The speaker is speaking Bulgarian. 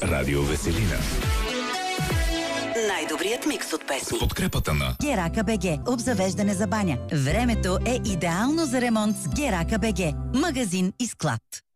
Радио Веселина. Най-добрият микс от песни. С подкрепата на Герака БГ. Обзавеждане за баня. Времето е идеално за ремонт с Герака БГ. Магазин и склад.